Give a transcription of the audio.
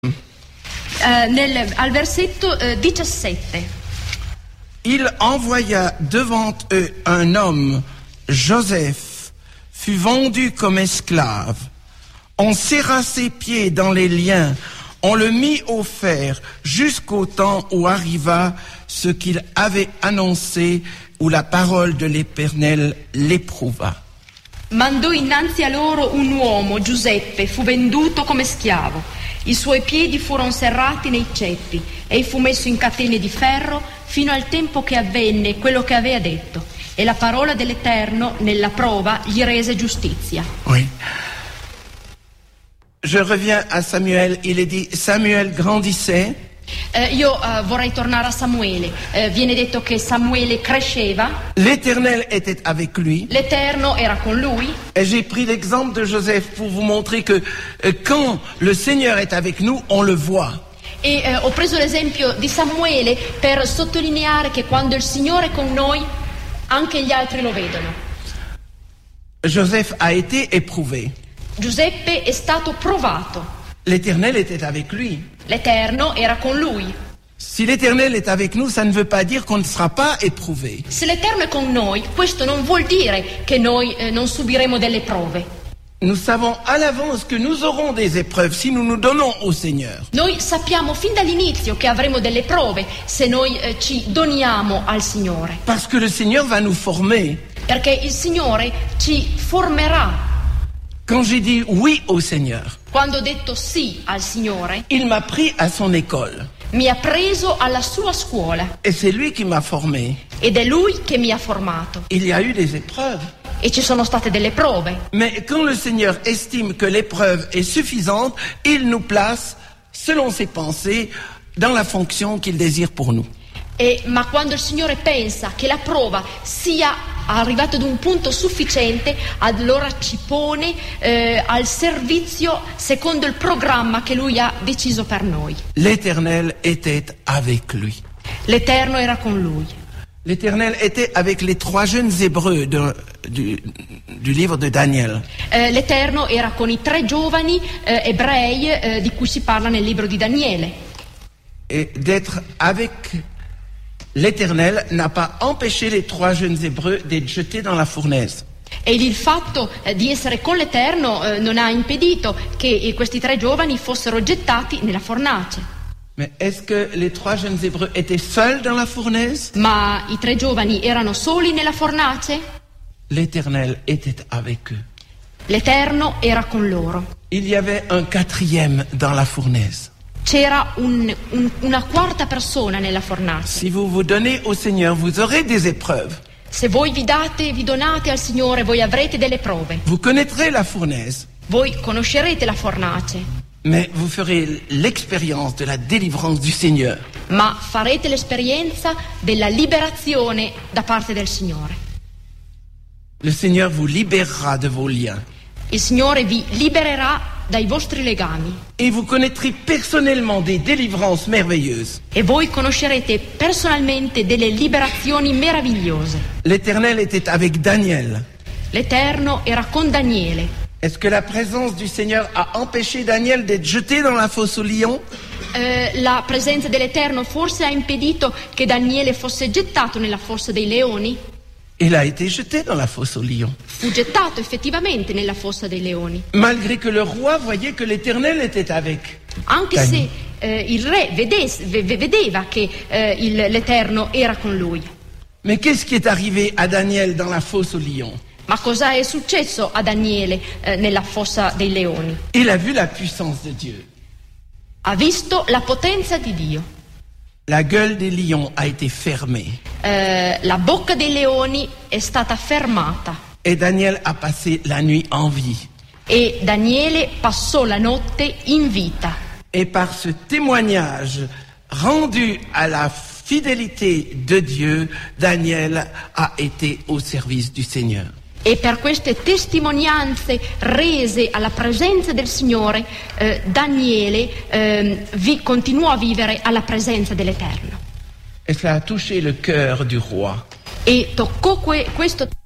Al versetto 17. Il envoya devant eux un homme, Joseph, fut vendu comme esclave. On serra ses pieds dans les liens, on le mit au fer jusqu'au temps où arriva ce qu'il avait annoncé, où la parole de l'Éternel l'éprouva. Mandò innanzi a loro un uomo, Giuseppe, fu venduto come schiavo. I suoi piedi furono serrati nei ceppi e fu messo in catene di ferro fino al tempo che avvenne quello che aveva detto. E la parola dell'Eterno nella prova gli rese giustizia. Oui. Je reviens à Samuel. Il est dit, Samuel grandissait. Io vorrei tornare a Samuele. Viene detto che Samuele cresceva. L'Éternel était avec lui. L'Eterno era con lui. Et j'ai pris l'exemple de Joseph pour vous montrer que quand le Seigneur est avec nous, on le voit. E ho preso l'esempio di Samuele per sottolineare che quando il Signore è con noi, anche gli altri lo vedono. Joseph a été éprouvé. Giuseppe è stato provato. L'Éternel était avec lui. L'Eterno era con lui. Si l'Éternel est avec nous, ça ne veut pas dire qu'on ne sera pas éprouvé. Se l'Eterno è con noi, questo non vuol dire che noi non subiremo delle prove. Nous savons à l'avance que nous aurons des épreuves si nous nous donnons au Seigneur. Noi sappiamo fin dall'inizio che avremo delle prove se noi ci doniamo al Signore. Parce que le Seigneur va nous former. Perché il Signore ci formerà. Quand j'ai dit oui au Seigneur, Quando ho detto sì al Signore, il m'a pris à son école. mi ha preso alla sua scuola Et c'est lui qui m'a formé. ed è Lui che mi ha formato. Il y a eu des épreuves. E ci sono state delle prove. Mais quand le Seigneur estime que l'épreuve est suffisante, il nous place, selon ses pensées, dans la fonction qu'il désire pour nous. Ma quando il Signore pensa che la prova sia arrivata ad un punto sufficiente, allora ci pone al servizio secondo il programma che Lui ha deciso per noi. L'Éternel était avec lui. L'Eterno era con Lui. L'Éternel était avec les 3 jeunes Hébreux du livre de Daniel. L'Eterno era con i 3 giovani ebrei di cui si parla nel libro di Daniele. Et d'être avec l'Éternel n'a pas empêché les 3 jeunes Hébreux d'être jetés dans la fournaise. E il fatto di essere con l'Eterno non ha impedito che questi 3 giovani fossero gettati nella fornace. Mais est-ce que les 3 jeunes Hébreux étaient seuls dans la fournaise? Ma i 3 giovani erano soli nella fornace? L'Éternel était avec eux. L'Eterno era con loro. Il y avait un 4e dans la fournaise. C'era una quarta persona nella fornace. Si vous vous donnez au Seigneur, vous aurez des épreuves. Se voi vi donate al Signore, voi avrete delle prove. Vous connaîtrez la fournaise. Voi conoscerete la fornace. Mais vous ferez l'expérience de la délivrance du Seigneur. Ma farete l'esperienza della liberazione da parte del Signore. Le Seigneur vous libérera de vos liens. Il Signore vi libererà dai vostri legami. Et vous connaîtrez personnellement des délivrances merveilleuses. E voi conoscerete personalmente delle liberazioni meravigliose. L'Éternel était avec Daniel. L'Eterno era con Daniele. Est-ce que la présence du Seigneur a empêché Daniel d'être jeté dans la fosse aux lions? La presenza dell'Eterno forse ha impedito che Daniele fosse gettato nella fossa dei leoni? Il a été jeté dans la fosse aux lions. Fu gettato effettivamente nella fossa dei leoni. Malgré que le roi voyait que l'Éternel était avec. Anche se il re vedeva che l'Eterno era con lui. Mais qu'est-ce qui est arrivé à Daniel dans la fosse aux lions? Ma cosa è successo a Daniele nella fossa dei leoni? Il a vu la puissance de Dieu. Ha visto la potenza di Dio. La gueule des lions a été fermée. La bocca dei leoni è stata fermata. Et Daniel a passé la nuit en vie. E Daniele passò la notte in vita. Et par ce témoignage rendu à la fidélité de Dieu, Daniel a été au service du Seigneur. E per queste testimonianze rese alla presenza del Signore, Daniele continuò a vivere alla presenza dell'Eterno. Et cela a touché le cœur du roi. E toccò questo